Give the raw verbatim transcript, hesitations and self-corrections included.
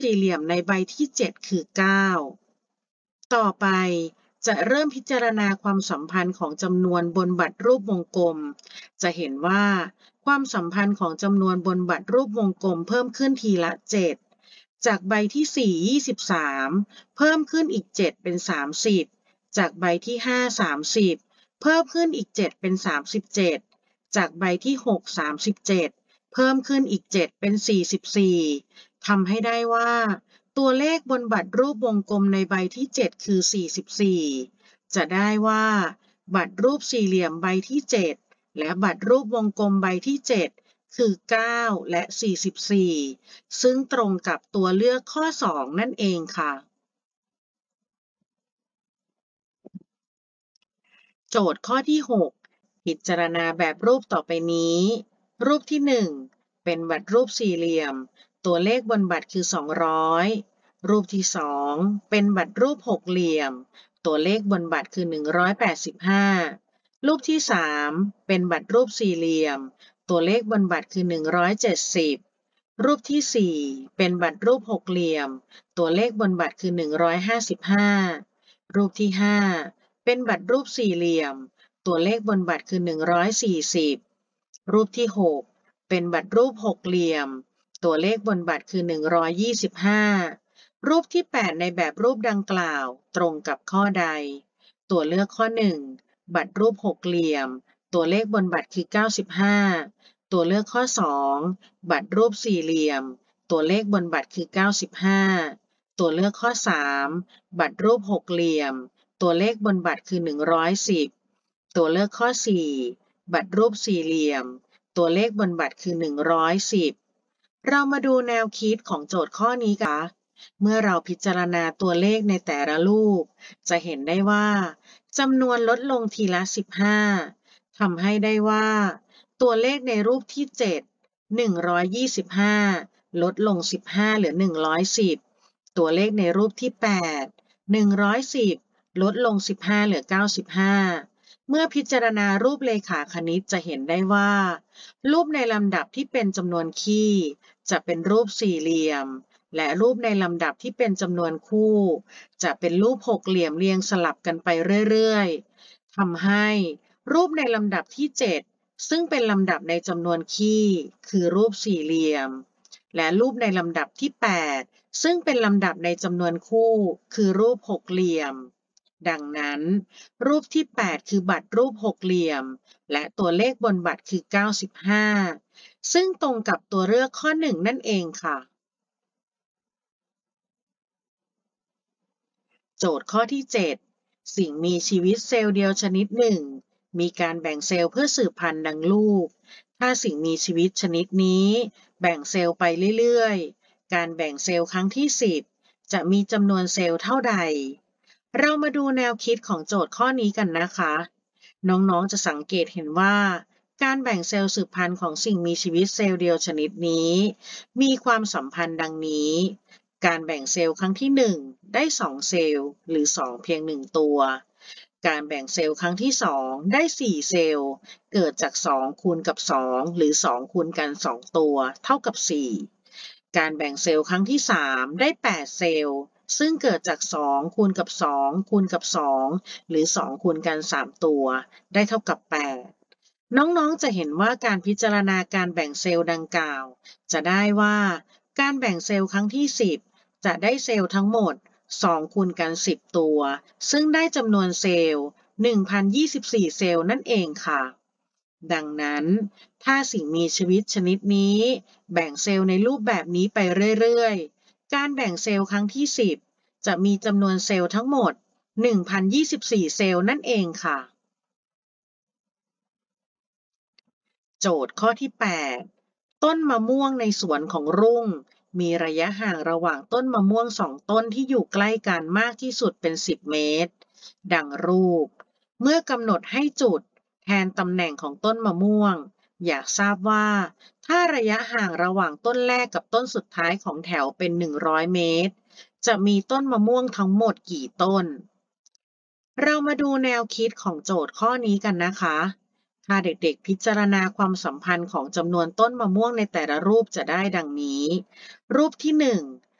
สี่เหลี่ยมในใบที่เจ็ดคือเก้าต่อไปจะเริ่มพิจารณาความสัมพันธ์ของจำนวนบนบัตรรูปวงกลมจะเห็นว่าความสัมพันธ์ของจำนวนบนบัตรรูปวงกลมเพิ่มขึ้นทีละเจ็ดจากใบที่สี่ ยี่สิบสามเพิ่มขึ้นอีกเจ็ดเป็นสามสิบจากใบที่ห้า สามสิบเพิ่มขึ้นอีกเจ็ดเป็นสามสิบเจ็ดจากใบที่หก สามสิบเจ็ดเพิ่มขึ้นอีกเจ็ดเป็นสี่สิบสี่ทำให้ได้ว่าตัวเลขบนบัตรรูปวงกลมในใบที่เจ็ดคือสี่สิบสี่จะได้ว่าบัตรรูปสี่เหลี่ยมใบที่เจ็ดและบัตรรูปวงกลมใบที่เจ็ดคือเก้าและสี่สิบสี่ซึ่งตรงกับตัวเลือกข้อสองนั่นเองค่ะโจทย์ข้อที่หกพิจารณาแบบรูปต่อไปนี้รูปที่หนึ่งเป็นบัตรรูปสี่เหลี่ยมตัวเลขบนบัตรคือสองร้อยรูปที่สองเป็นบัตรรูปหกเหลี่ยมตัวเลขบนบัตรคือหนึ่งร้อยแปดสิบห้ารูปที่สามเป็นบัตรรูปสี่เหลี่ยมตัวเลขบนบัตรคือหนึ่งร้อยเจ็ดสิบรูปที่สี่เป็นบัตรรูปหกเหลี่ยมตัวเลขบนบัตรคือหนึ่งร้อยห้าสิบห้ารูปที่ห้าเป็นบัตรรูปสี่เหลี่ยมตัวเลขบนบัตรคือหนึ่งร้อยสี่สิบรูปที่หกเป็นบัตรรูปหกเหลี่ยมตัวเลขบนบัตรคือหนึ่งร้อยยี่สิบห้ารูปที่แปดในแบบรูปดังกล่าวตรงกับข้อใดตัวเลือกข้อหนึ่งบัตรรูปหกเหลี่ยมตัวเลขบนบัตรคือเก้าสิบห้าตัวเลือกข้อสองบัตรรูปสี่เหลี่ยมตัวเลขบนบัตรคือเก้าสิบห้าตัวเลือกข้อสามบัตรรูปหกเหลี่ยมตัวเลขบนบัตรคือหนึ่งร้อยสิบตัวเลือกข้อสี่บัตรรูปสี่เหลี่ยมตัวเลขบนบัตรคือหนึ่งร้อยสิบเรามาดูแนวคิดของโจทย์ข้อนี้กันเมื่อเราพิจารณาตัวเลขในแต่ละรูปจะเห็นได้ว่าจำนวนลดลงทีละสิบห้าทำให้ได้ว่าตัวเลขในรูปที่เจ็ด หนึ่งร้อยยี่สิบห้าลดลงสิบห้าเหลือหนึ่งร้อยสิบตัวเลขในรูปที่แปด หนึ่งร้อยสิบลดลงสิบห้าเหลือเก้าสิบห้าเมื่อพิจารณารูปเลขาคณิตจะเห็นได้ว่ารูปในลำดับที่เป็นจำนวนคี่จะเป็นรูปสี่เหลี่ยมและรูปในลำดับที่เป็นจำนวนคู่จะเป็นรูปหกเหลี่ยมเรียงสลับกันไปเรื่อยๆทำให้รูปในลำดับที่เจ็ดซึ่งเป็นลำดับในจำนวนคี่คือรูปสี่เหลี่ยมและรูปในลำดับที่แปดซึ่งเป็นลำดับในจำนวนคู่คือรูปหกเหลี่ยมดังนั้นรูปที่แปดคือบัตรรูปหกเหลี่ยมและตัวเลขบนบัตรคือเก้าสิบห้าซึ่งตรงกับตัวเลือกข้อหนึ่งนั่นเองค่ะโจทย์ข้อที่เจ็ดสิ่งมีชีวิตเซลล์เดียวชนิดหนึ่งมีการแบ่งเซลล์เพื่อสืบพันธุ์ดังรูปถ้าสิ่งมีชีวิตชนิดนี้แบ่งเซลล์ไปเรื่อยๆการแบ่งเซลล์ครั้งที่สิบจะมีจำนวนเซลล์เท่าใดเรามาดูแนวคิดของโจทย์ข้อนี้กันนะคะน้องๆจะสังเกตเห็นว่าการแบ่งเซลล์สืบพันธุ์ของสิ่งมีชีวิตเซลล์เดียวชนิดนี้มีความสัมพันธ์ดังนี้การแบ่งเซลล์ครั้งที่หนึ่งได้สองเซลล์หรือสองเพียงหนึ่งตัวการแบ่งเซลล์ครั้งที่สองได้สี่เซลล์เกิดจากสองคูณกับสองหรือสองคูณกันสองตัวเท่ากับสี่การแบ่งเซลล์ครั้งที่สามได้แปดเซลล์ซึ่งเกิดจากสองคูณกับสองคูณกับสองหรือสองคูณกันสามตัวได้เท่ากับแปดน้องๆจะเห็นว่าการพิจารณาการแบ่งเซลล์ดังกล่าวจะได้ว่าการแบ่งเซลล์ครั้งที่สิบจะได้เซลล์ทั้งหมดสองคูณกันสิบตัวซึ่งได้จำนวนเซลล์ หนึ่งพันยี่สิบสี่ เซลล์นั่นเองค่ะดังนั้นถ้าสิ่งมีชีวิตชนิดนี้แบ่งเซลล์ในรูปแบบนี้ไปเรื่อยๆการแบ่งเซลล์ครั้งที่สิบจะมีจำนวนเซลล์ทั้งหมด หนึ่งพันยี่สิบสี่ เซลล์นั่นเองค่ะโจทย์ข้อที่แปดต้นมะม่วงในสวนของรุ่งมีระยะห่างระหว่างต้นมะม่วงสองต้นที่อยู่ใกล้กันมากที่สุดเป็นสิบเมตรดังรูปเมื่อกำหนดให้จุดแทนตำแหน่งของต้นมะม่วงอยากทราบว่าถ้าระยะห่างระหว่างต้นแรกกับต้นสุดท้ายของแถวเป็นหนึ่งร้อยเมตรจะมีต้นมะม่วงทั้งหมดกี่ต้นเรามาดูแนวคิดของโจทย์ข้อนี้กันนะคะถ้าเด็กๆพิจารณาความสัมพันธ์ของจำนวนต้นมะม่วงในแต่ละรูปจะได้ดังนี้รูปที่หนึ่ง